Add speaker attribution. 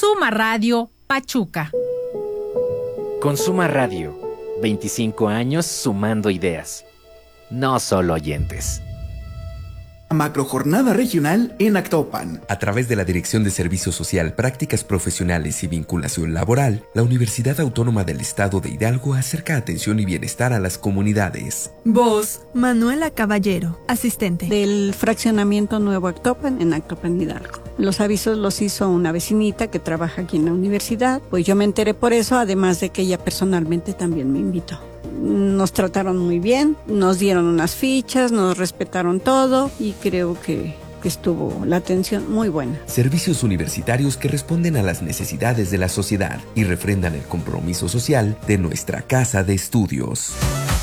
Speaker 1: Suma Radio, Pachuca.
Speaker 2: Consuma Radio, 25 años sumando ideas, no solo oyentes.
Speaker 3: Macrojornada regional en Actopan.
Speaker 4: A través de la Dirección de Servicio Social, Prácticas Profesionales y Vinculación Laboral, la Universidad Autónoma del Estado de Hidalgo acerca atención y bienestar a las comunidades.
Speaker 5: Voz, Manuela Caballero, asistente.
Speaker 6: Del fraccionamiento Nuevo Actopan en Actopan, Hidalgo. Los avisos los hizo una vecinita que trabaja aquí en la universidad, pues yo me enteré por eso, además de que ella personalmente también me invitó. Nos trataron muy bien, nos dieron unas fichas, nos respetaron todo y creo que estuvo la atención muy buena.
Speaker 4: Servicios universitarios que responden a las necesidades de la sociedad y refrendan el compromiso social de nuestra casa de estudios.